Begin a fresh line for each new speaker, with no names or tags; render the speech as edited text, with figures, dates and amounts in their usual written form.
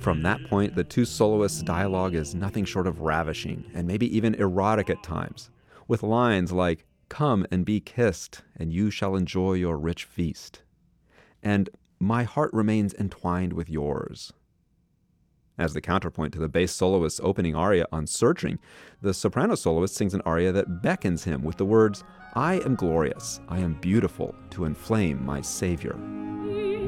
From that point, the two soloists' dialogue is nothing short of ravishing, and maybe even erotic at times, with lines like, "Come and be kissed, and you shall enjoy your rich feast," and "My heart remains entwined with yours." As the counterpoint to the bass soloist's opening aria on Searching, the soprano soloist sings an aria that beckons him with the words, "I am glorious, I am beautiful, to inflame my Savior."